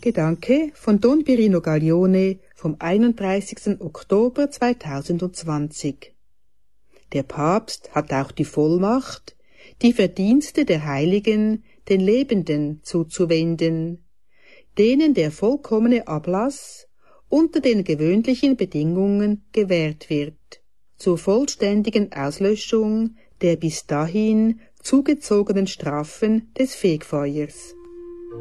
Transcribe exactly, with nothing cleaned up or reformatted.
Gedanke von Don Pirino Gaglione vom einunddreißigsten Oktober zweitausendzwanzig. Der Papst hat auch die Vollmacht, die Verdienste der Heiligen den Lebenden zuzuwenden, denen der vollkommene Ablass unter den gewöhnlichen Bedingungen gewährt wird, zur vollständigen Auslöschung der bis dahin zugezogenen Strafen des Fegfeuers.